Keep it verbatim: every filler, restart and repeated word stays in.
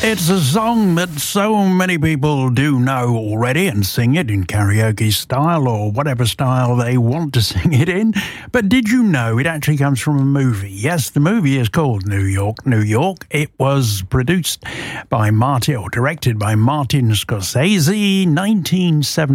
It's a song that so many people do know already and sing it in karaoke style or whatever style they want to sing it in. But did you know it actually comes from a movie? Yes, the movie is called New York, New York. It was produced by Martin, or directed by Martin Scorsese, nineteen seventy.